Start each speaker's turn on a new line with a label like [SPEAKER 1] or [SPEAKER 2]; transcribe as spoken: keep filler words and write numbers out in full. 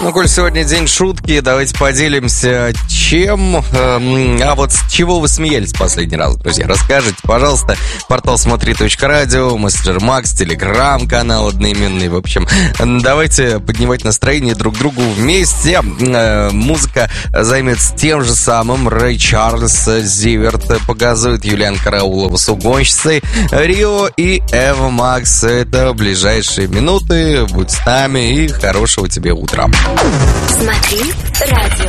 [SPEAKER 1] Ну, коль сегодня день шутки, давайте поделимся чем. А вот с чего вы смеялись в последний раз, друзья? Расскажите, пожалуйста. Портал смотри точка радио, мессенджер Макс, телеграм-канал одноименный. В общем, давайте поднимать настроение друг другу вместе. Музыка займется тем же самым. Рэй Чарльз, Зиверт погазует, Юлиан Караулова с угонщицей, Рио и Эва Макс. Это ближайшие минуты. Будь с нами и хорошего тебе утра.
[SPEAKER 2] Смотри радио.